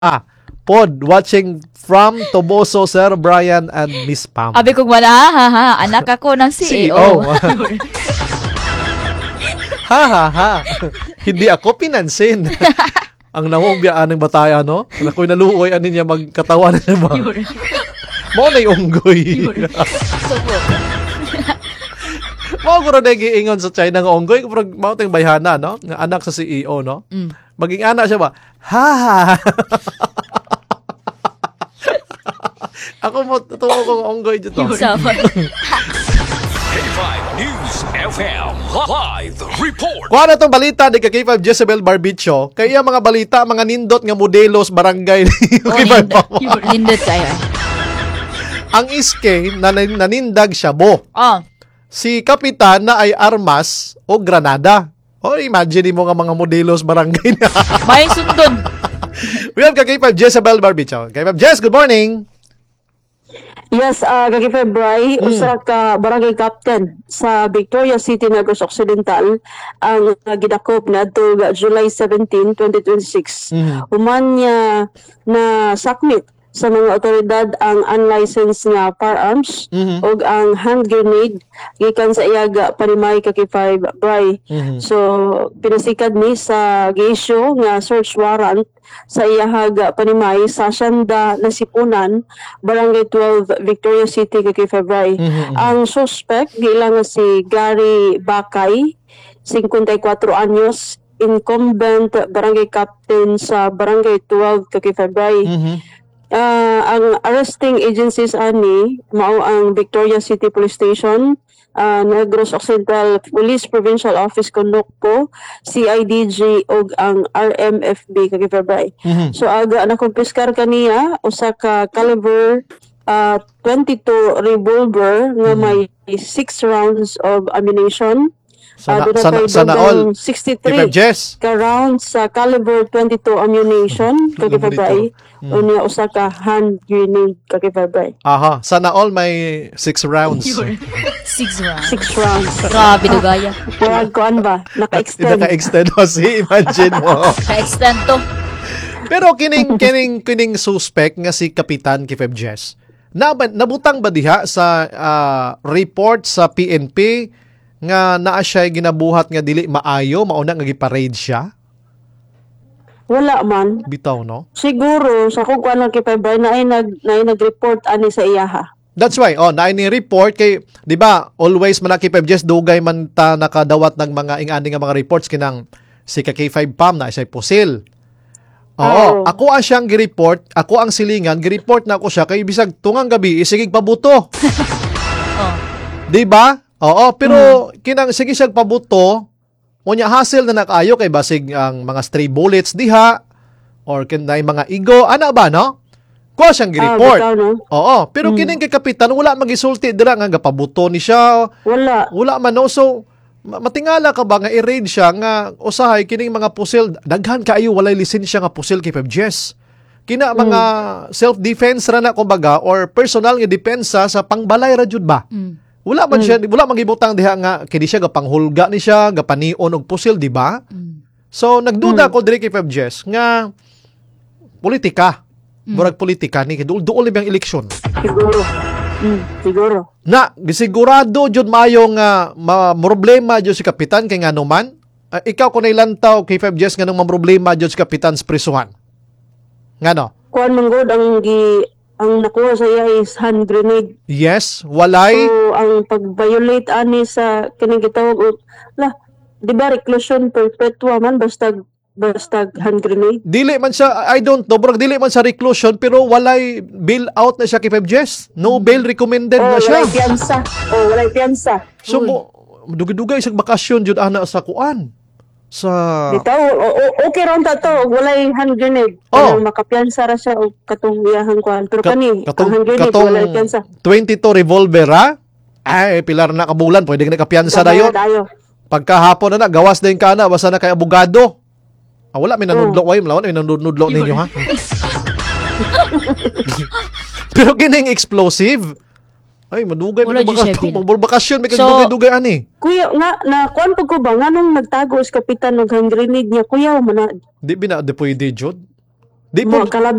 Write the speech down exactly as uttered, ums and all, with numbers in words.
Ah, pod watching from Toboso, Sir Brian and Miss Pam. Abi kong wala, ha, ha, anak ako ng C E O. Ha ha ha. Hindi ako pinansin. Ang nawong biyaan ng bataya, no? Ako'y naluoy, ano niya, magkatawa na niya ba? Mo na yung unggoy. Mo ko rin nag-iingon sa China ng unggoy. Pero mo tayong bayhana, no? Nga anak sa C E O, no? Mm. Maging anak siya ba? Ha ha. Ako mo, totoo kong unggoy dito. Sama. K five News F M Live Report. Kuha na itong balita ni K five Jezebel Barbicho. Kaya mga balita, mga nindot nga modelos barangay ni Oh, K five nindot. Pam. Nindot kayo. Ang iske na nanindag siya bo. Oh. Si Kapitan na ay armas o granada. O imagine mo nga mga modelos barangay na. May sundon. We have K five Jezebel Barbicho. K five Jez, good morning. Yes, uh, kaki February, Mm. usa ka barangay captain sa Victoria City, Negros Occidental, ang uh, gidakop na to July seventeenth, twenty twenty-six. Mm. Human niya na sakmit sa mga otoridad ang unlicensed nga firearms Mhm. o ang hand grenade gikan sa iyaga panimay kaki five Bray. Mhm. So pinasikad ni sa gisyo nga search warrant sa iyahaga panimay sa Sanda Nasipunan, Barangay twelve, Victoria City, kay February. Mhm, mhm. Ang suspect gila nga si Gary Bakay, fifty-four anyos, incumbent barangay captain sa Barangay twelve, kay February. Mhm. Ah, ang arresting agencies ani mao ang Victoria City Police Station, uh, Negros Occidental Police Provincial Office Conducto, C I D G ug ang R M F B kay February. Mhm. So aga na kumpiskar kaniya usa ka caliber uh, twenty-two revolver nga may six rounds of ammunition. Sana, Uh, sana, sana all. K five sixty-three Jez. ka rounds sa caliber twenty-two ammunition kay Alam mo February. dito. Unya usa ka hand grenade kay February. Aha, sana all may six rounds. Six rounds. Six rounds. Grabe dugaya. Murag koan ba? Naka-extend. Naka-extend mo si imagine mo. Ka-extend to. Pero kining kining kining suspect nga si Kapitan K five Jez. Na, nabutang ba diha sa ah, report sa P N P nga naa siya ginabuhat nga dili maayo, mauna nga gi-parade siya? Wala man. Bitaw, no? Siguro sa kung kuan lang kay February na ay nag na ay nag-report ani sa iyaha. That's why, oh, na ni report kay, di ba, always man K five Jez dugay man ta nakadawat ng mga ingani nga mga reports kinang si K five Pam na siya pusil. Oo, Oo. ako ang siyang gi-report, ako ang silingan, gi-report na ako siya kay bisag tungang gabi isigig pabuto. Oh. Di ba? Oo, pero kinang sige siyang pabuto, unya hassle na nakayo kay basig ang mga stray bullets diha or kinay mga igo, ana ba no? Kuha siyang gi-report. Ah, bitaw, no? Oo, pero kining kay kapitan wala magisulti dira nga gapabuto ni siya. Wala. Wala man no, so ma- matingala ka ba nga i-raid siya nga usahay kining mga pusil daghan kaayo walay lisensya nga pusil kay five Jez. Kina mga self-defense ra na kumbaga or personal nga depensa sa pangbalay ra jud ba? Mm. Wala man siya, wala magibutang diha nga kini siya gapanghulga ni siya, gapanion og pusil, di ba? Mm. So nagduda ko diri kay five Jez nga politika. Murag politika ni duol duol bang eleksyon. Siguro. Mm, siguro. Na gisigurado jud maayo nga ma problema jud si kapitan kay ngano man. Ah, ikaw kun ilantaw kay five Jez nganong ma problema jud si kapitan sa prisuhan. Ngano? Kuan man gud ang gi ang nakuha sa iya is hand grenade. Yes, walay. So ang pag-violate ani sa kining gitawag og la, di ba reclusion perpetua man basta basta hand grenade. Dili man siya, I don't know, bro, dili man sa reclusion pero walay bail out na siya kay five Jez. No bail recommended Oh, na siya. walay piyansa. Oh, walay piyansa. So mo dugay-dugay isang bakasyon jud ana sa kuan. Sa Bitaw, o- o- okay ron ta to, walay hand grenade. Oh. Oh. Makapiyansa ra siya og katong iyahang kuan. Pero Ka- kani, katong, ang hand grenade katong walay piyansa. twenty-two revolver ha? Ay, pilar na kabulan, pwede ka na kapiyansa na yun. Dayo. Pagkahapon na na, gawas din ka na, basta na kay abogado. Ah, wala, may nanudlo, way, wala, may nanudlo ninyo ha? Pero kining explosive, ay, madugay, Wala may dyan siya, baka- Bill. bakasyon, may So- dugay-dugay ani. Kuya, nga, na kuan pag ko ba, nga nung nagtago is kapitan ng hand grenade niya, kuya, mana, Di bina, di pwede, Jod. Di Mo po, kalabi